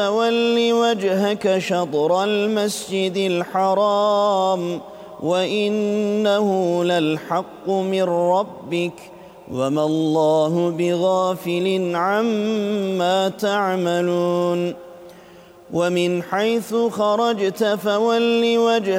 فول وجهك شطر المسجد الحرام وإنه للحق من ربك وما الله بغافل عما تعملون ومن حيث خرجت فول وجهك